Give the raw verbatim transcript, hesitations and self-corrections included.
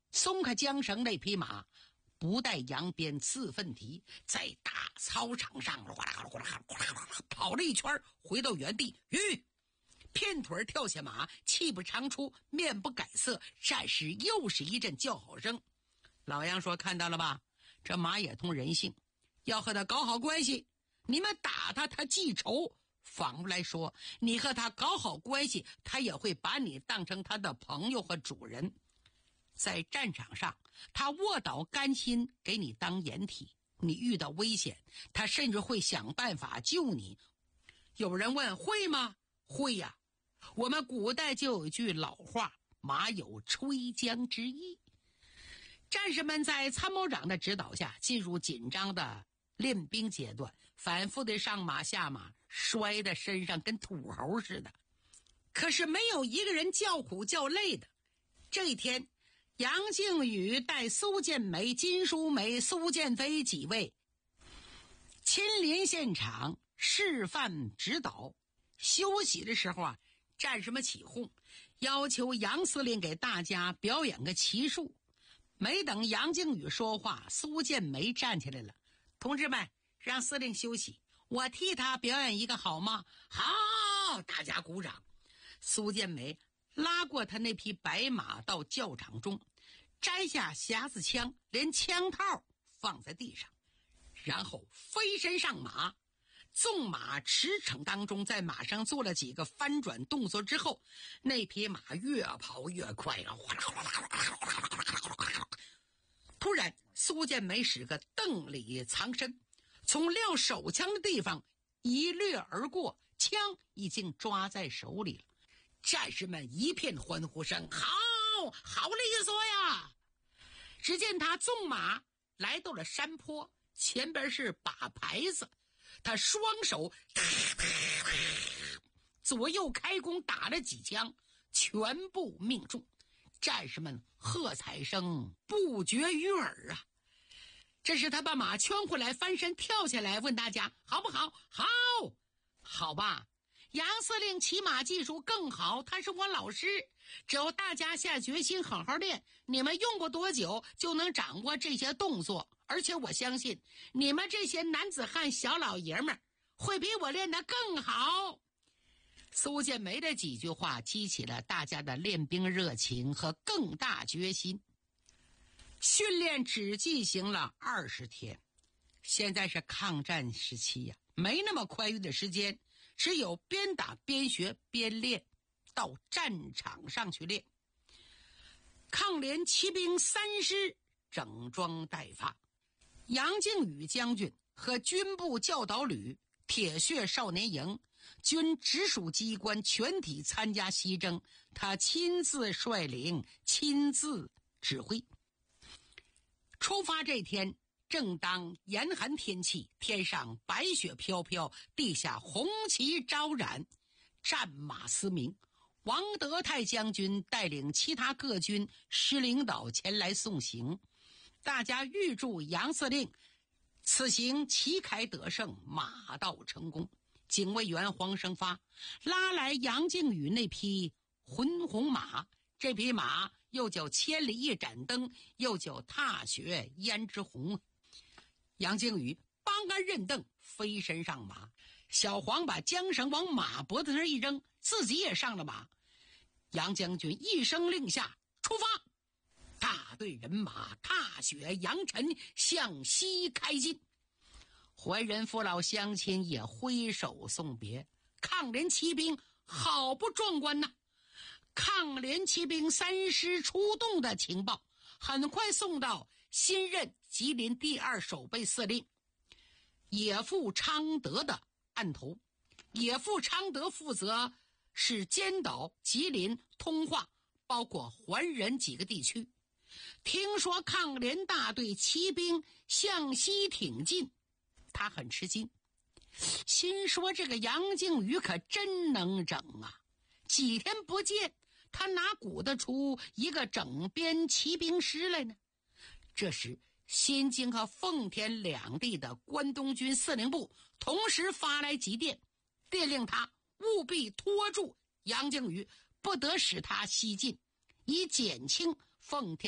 松开缰绳，那匹马不带扬鞭自奋蹄，在大操场上跑了一圈，回到原地，吁，片腿跳下马，气不长出，面不改色，战时又是一阵叫好声。老杨说，看到了吧，这马也通人性，要和他搞好关系，你们打他他记仇，反过来说，你和他搞好关系，他也会把你当成他的朋友和主人。在战场上，他卧倒甘心给你当掩体，你遇到危险，他甚至会想办法救你。有人问，会吗？会呀、啊、我们古代就有一句老话，马有吹缰之意。战士们在参谋长的指导下进入紧张的练兵阶段，反复的上马下马，摔得身上跟土猴似的，可是没有一个人叫苦叫累的。这一天，杨靖宇带苏建梅、金淑梅、苏建飞几位亲临现场示范指导。休息的时候啊，战士们起哄，要求杨司令给大家表演个骑术。没等杨靖宇说话，苏建梅站起来了，同志们，让司令休息，我替他表演一个好吗？好，大家鼓掌。苏建梅拉过他那匹白马到教场中，摘下匣子枪，连枪套放在地上，然后飞身上马，纵马驰骋当中，在马上做了几个翻转动作之后，那匹马越跑越快，突然苏建梅使个邓里藏身，从撂手枪的地方一掠而过，枪已经抓在手里了。战士们一片欢呼声，好好利索呀！只见他纵马来到了山坡，前边是把牌子，他双手左右开弓打了几枪，全部命中。战士们喝彩声不绝于耳啊！这时他把马圈回来，翻身跳下来，问大家好不好？好，好吧。杨司令骑马技术更好，他是我老师，只要大家下决心好好练，你们用过多久就能掌握这些动作，而且我相信你们这些男子汉小老爷们会比我练得更好。苏建梅的几句话激起了大家的练兵热情和更大决心。训练只进行了二十天，现在是抗战时期呀、啊，没那么宽裕的时间，只有边打边学边练，到战场上去练。抗联骑兵三师整装待发，杨靖宇将军和军部教导旅、铁血少年营军直属机关全体参加西征，他亲自率领，亲自指挥。出发这天正当严寒天气，天上白雪飘飘，地下红旗招展，战马嘶鸣。王德泰将军带领其他各军师领导前来送行，大家预祝杨司令此行旗开得胜，马到成功。警卫员黄生发拉来杨靖宇那匹浑红马，这匹马又叫千里一盏灯，又叫踏雪胭脂红。杨靖宇帮杆认凳，飞身上马，小黄把缰绳往马脖子上一扔，自己也上了马。杨将军一声令下，出发！大队人马踏雪扬尘，向西开进。怀仁父老乡亲也挥手送别。抗联骑兵好不壮观呐！抗联骑兵三师出动的情报很快送到新任吉林第二守备司令野父昌德的案头。野父昌德负责是监导吉林、通化，包括怀仁几个地区。听说抗联大队骑兵向西挺进，他很吃惊，心说这个杨靖宇可真能整啊！几天不见，他哪鼓得出一个整编骑兵师来呢？这时新津和奉天两地的关东军司令部同时发来急电，电令他务必拖住杨靖宇，不得使他西进，以减轻奉天